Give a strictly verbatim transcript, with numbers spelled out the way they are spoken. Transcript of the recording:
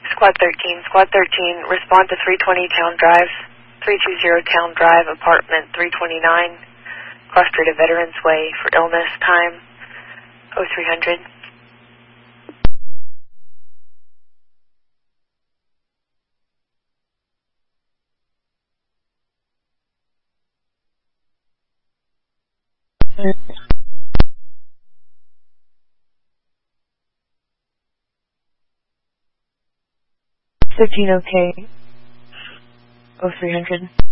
Squad thirteen, Squad thirteen, respond to three twenty Town Drive, three two zero Town Drive, apartment three twenty-nine, cross street of Veterans Way for illness, time oh three hundred. fifteen okay, oh three hundred.